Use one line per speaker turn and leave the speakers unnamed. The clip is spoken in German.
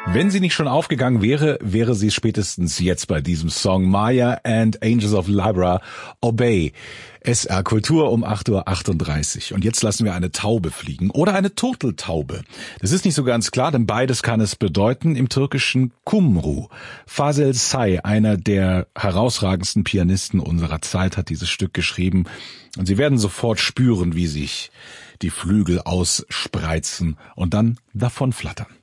Wenn sie nicht schon aufgegangen wäre, wäre sie spätestens jetzt bei diesem Song Maya and Angels of Libra, Obey. SR Kultur um 8:38 Uhr. Und jetzt lassen wir eine Taube fliegen oder eine Turteltaube. Das ist nicht so ganz klar, denn beides kann es bedeuten im türkischen Kumru. Fazel Say, einer der herausragendsten Pianisten unserer Zeit, hat dieses Stück geschrieben. Und Sie werden sofort spüren, wie sich die Flügel ausspreizen und dann davon flattern.